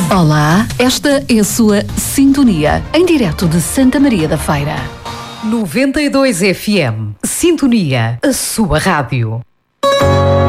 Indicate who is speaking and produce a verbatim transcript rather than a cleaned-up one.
Speaker 1: Olá, esta é a sua Sintonia, em direto de Santa Maria da Feira.
Speaker 2: noventa e dois F M. Sintonia, a sua rádio.